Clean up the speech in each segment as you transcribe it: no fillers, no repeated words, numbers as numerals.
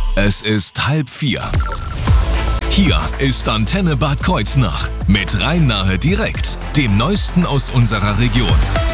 Es ist 3:30. Hier ist Antenne Bad Kreuznach mit Rhein-Nahe direkt, dem Neuesten aus unserer Region.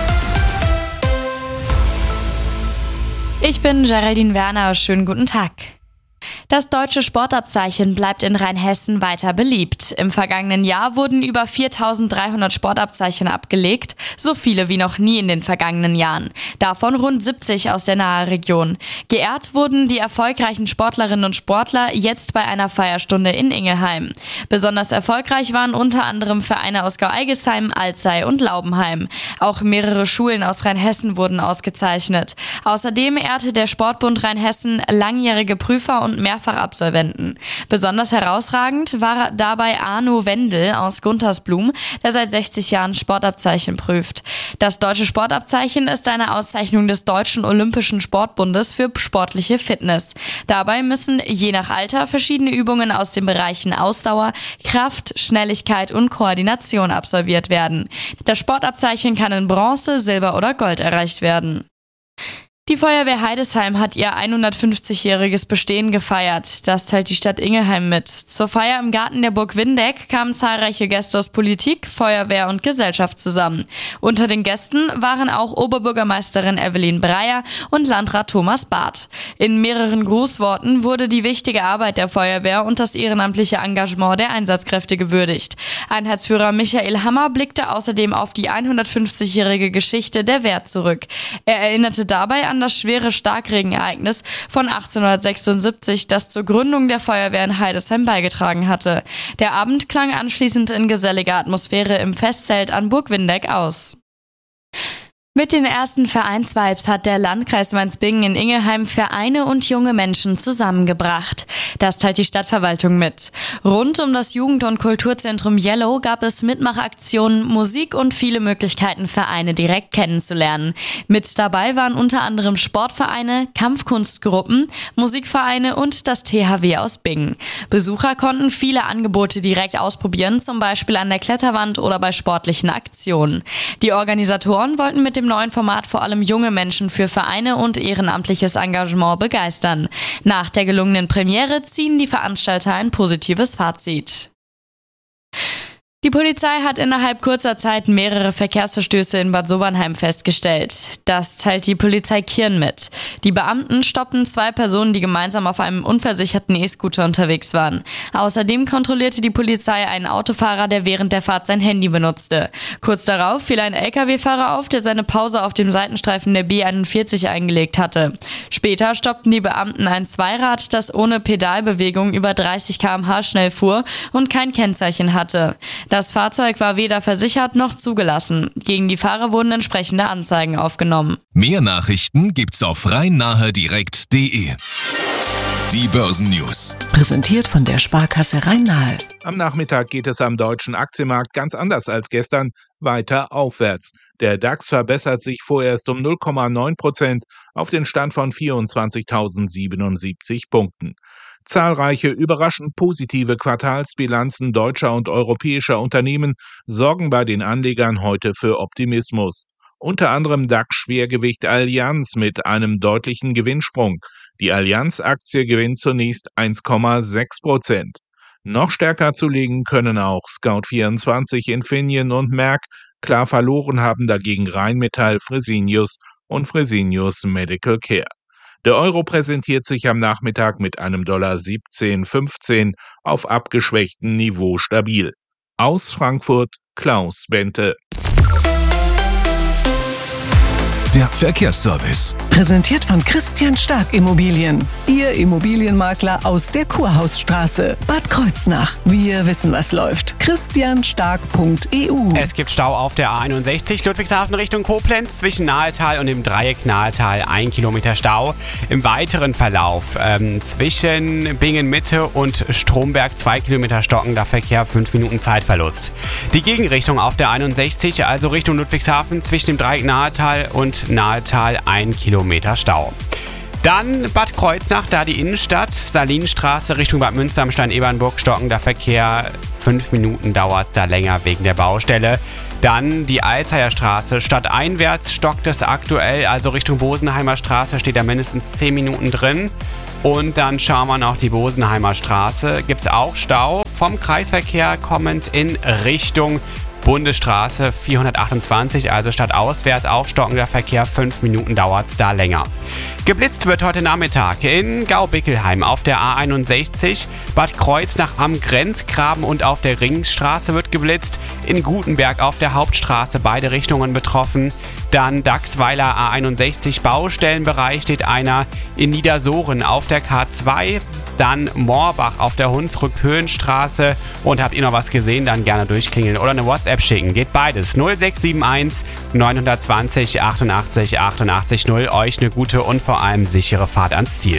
Ich bin Geraldine Werner, schönen guten Tag. Das deutsche Sportabzeichen bleibt in Rheinhessen weiter beliebt. Im vergangenen Jahr wurden über 4.300 Sportabzeichen abgelegt, so viele wie noch nie in den vergangenen Jahren. Davon rund 70 aus der nahen Region. Geehrt wurden die erfolgreichen Sportlerinnen und Sportler jetzt bei einer Feierstunde in Ingelheim. Besonders erfolgreich waren unter anderem Vereine aus Gau-Algesheim, Alzey und Laubenheim. Auch mehrere Schulen aus Rheinhessen wurden ausgezeichnet. Außerdem ehrte der Sportbund Rheinhessen langjährige Prüfer und Mehrfachabsolventen. Besonders herausragend war dabei Arno Wendel aus Guntersblum, der seit 60 Jahren Sportabzeichen prüft. Das deutsche Sportabzeichen ist eine Auszeichnung des Deutschen Olympischen Sportbundes für sportliche Fitness. Dabei müssen je nach Alter verschiedene Übungen aus den Bereichen Ausdauer, Kraft, Schnelligkeit und Koordination absolviert werden. Das Sportabzeichen kann in Bronze, Silber oder Gold erreicht werden. Die Feuerwehr Heidesheim hat ihr 150-jähriges Bestehen gefeiert. Das teilt die Stadt Ingelheim mit. Zur Feier im Garten der Burg Windeck kamen zahlreiche Gäste aus Politik, Feuerwehr und Gesellschaft zusammen. Unter den Gästen waren auch Oberbürgermeisterin Evelyn Breyer und Landrat Thomas Barth. In mehreren Grußworten wurde die wichtige Arbeit der Feuerwehr und das ehrenamtliche Engagement der Einsatzkräfte gewürdigt. Einheitsführer Michael Hammer blickte außerdem auf die 150-jährige Geschichte der Wehr zurück. Er erinnerte dabei an das schwere Starkregenereignis von 1876, das zur Gründung der Feuerwehr in Heidesheim beigetragen hatte. Der Abend klang anschließend in geselliger Atmosphäre im Festzelt an Burg Windeck aus. Mit den ersten Vereinsvibes hat der Landkreis Mainz-Bingen in Ingelheim Vereine und junge Menschen zusammengebracht. Das teilt die Stadtverwaltung mit. Rund um das Jugend- und Kulturzentrum Yellow gab es Mitmachaktionen, Musik und viele Möglichkeiten, Vereine direkt kennenzulernen. Mit dabei waren unter anderem Sportvereine, Kampfkunstgruppen, Musikvereine und das THW aus Bingen. Besucher konnten viele Angebote direkt ausprobieren, zum Beispiel an der Kletterwand oder bei sportlichen Aktionen. Die Organisatoren wollten mit dem neuen Format vor allem junge Menschen für Vereine und ehrenamtliches Engagement begeistern. Nach der gelungenen Premiere ziehen die Veranstalter ein positives Fazit. Die Polizei hat innerhalb kurzer Zeit mehrere Verkehrsverstöße in Bad Sobernheim festgestellt. Das teilt die Polizei Kirn mit. Die Beamten stoppten 2 Personen, die gemeinsam auf einem unversicherten E-Scooter unterwegs waren. Außerdem kontrollierte die Polizei einen Autofahrer, der während der Fahrt sein Handy benutzte. Kurz darauf fiel ein Lkw-Fahrer auf, der seine Pause auf dem Seitenstreifen der B41 eingelegt hatte. Später stoppten die Beamten ein Zweirad, das ohne Pedalbewegung über 30 km/h schnell fuhr und kein Kennzeichen hatte. Das Fahrzeug war weder versichert noch zugelassen. Gegen die Fahrer wurden entsprechende Anzeigen aufgenommen. Mehr Nachrichten gibt's auf rheinnahedirekt.de. Die Börsennews. Präsentiert von der Sparkasse Rhein-Nahe. Am Nachmittag geht es am deutschen Aktienmarkt ganz anders als gestern weiter aufwärts. Der DAX verbessert sich vorerst um 0,9% auf den Stand von 24.077 Punkten. Zahlreiche überraschend positive Quartalsbilanzen deutscher und europäischer Unternehmen sorgen bei den Anlegern heute für Optimismus. Unter anderem DAX-Schwergewicht Allianz mit einem deutlichen Gewinnsprung. Die Allianz-Aktie gewinnt zunächst 1,6%. Noch stärker zulegen können auch Scout24, Infineon und Merck. Klar verloren haben dagegen Rheinmetall, Fresenius und Fresenius Medical Care. Der Euro präsentiert sich am Nachmittag mit einem $17,15 auf abgeschwächtem Niveau stabil. Aus Frankfurt Klaus Bente. Der Verkehrsservice. Präsentiert von Christian Stark Immobilien. Ihr Immobilienmakler aus der Kurhausstraße, Bad Kreuznach. Wir wissen, was läuft. christianstark.eu. Es gibt Stau auf der A61 Ludwigshafen Richtung Koblenz zwischen Nahetal und dem Dreieck Nahetal 1 Kilometer Stau. Im weiteren Verlauf zwischen Bingen Mitte und Stromberg 2 Kilometer stockender Verkehr, 5 Minuten Zeitverlust. Die Gegenrichtung auf der 61, also Richtung Ludwigshafen zwischen dem Dreieck Nahetal und Nahetal 1 Kilometer Stau. Dann Bad Kreuznach, da die Innenstadt, Salinenstraße Richtung Bad Münster am Stein-Ebernburg, stockender Verkehr. 5 Minuten dauert es da länger wegen der Baustelle. Dann die Alzheimer Straße, stadteinwärts stockt es aktuell, also Richtung Bosenheimer Straße steht da mindestens 10 Minuten drin. Und dann schauen wir noch die Bosenheimer Straße, gibt es auch Stau vom Kreisverkehr kommend in Richtung Bundesstraße 428, also stadtauswärts auch stockender Verkehr, 5 Minuten dauert es da länger. Geblitzt wird heute Nachmittag in Gau-Bickelheim auf der A61, Bad Kreuznach am Grenzgraben und auf der Ringstraße wird geblitzt, in Gutenberg auf der Hauptstraße beide Richtungen betroffen, dann Dachsweiler A61 Baustellenbereich steht einer, in Niedersoren auf der K2, dann Moorbach auf der Hunsrück-Höhenstraße. Und habt ihr noch was gesehen, dann gerne durchklingeln oder eine WhatsApp schicken. Geht beides. 0671 920 88 88 0. Euch eine gute und vor allem sichere Fahrt ans Ziel.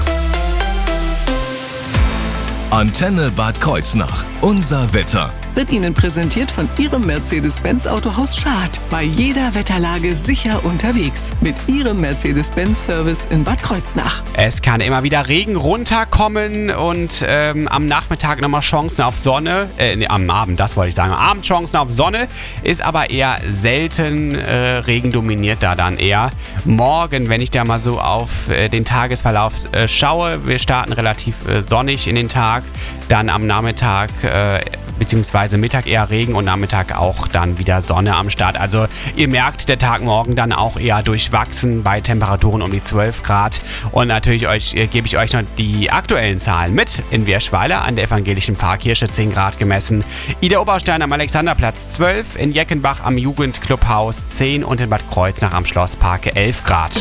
Antenne Bad Kreuznach. Unser Wetter. Wird Ihnen präsentiert von Ihrem Mercedes-Benz Autohaus Schad. Bei jeder Wetterlage sicher unterwegs. Mit Ihrem Mercedes-Benz-Service in Bad Kreuznach. Es kann immer wieder Regen runterkommen und am Nachmittag nochmal Chancen auf Sonne. Am Abend, das wollte ich sagen. Am Abend Chancen auf Sonne, ist aber eher selten. Regen dominiert da dann eher. Morgen, wenn ich da mal so auf den Tagesverlauf schaue, wir starten relativ sonnig in den Tag. Dann am Nachmittag beziehungsweise Mittag eher Regen und Nachmittag auch dann wieder Sonne am Start. Also ihr merkt, der Tag morgen dann auch eher durchwachsen bei Temperaturen um die 12 Grad. Und natürlich gebe ich euch noch die aktuellen Zahlen mit. In Wirschweiler an der evangelischen Pfarrkirche 10 Grad gemessen. Ida Oberstein am Alexanderplatz 12, in Jeckenbach am Jugendclubhaus 10 und in Bad Kreuznach am Schlossparke 11 Grad.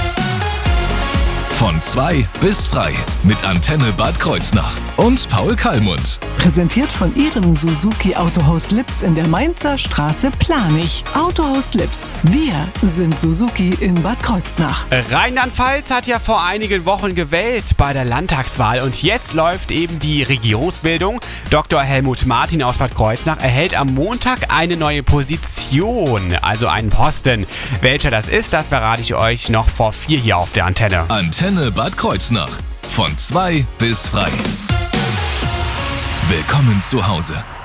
Von 2 bis frei mit Antenne Bad Kreuznach und Paul Kallmund. Präsentiert von Ihrem Suzuki Autohaus Lips in der Mainzer Straße Planich. Autohaus Lips. Wir sind Suzuki in Bad Kreuznach. Rheinland-Pfalz hat ja vor einigen Wochen gewählt bei der Landtagswahl und jetzt läuft eben die Regierungsbildung. Dr. Helmut Martin aus Bad Kreuznach erhält am Montag eine neue Position, also einen Posten. Welcher das ist, das verrate ich euch noch vor 4 hier auf der Antenne. Antenne Bad Kreuznach. Von 2 bis frei. Willkommen zu Hause.